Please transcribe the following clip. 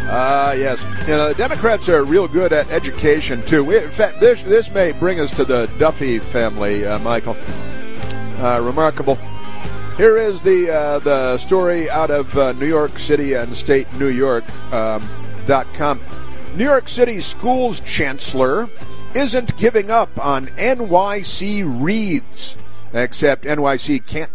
Yes. The Democrats are real good at education, too. In fact, this may bring us to the Duffy family, Michael. Remarkable. Here is the story out of New York City and State New York.com. New York City schools chancellor isn't giving up on NYC reads, except NYC can't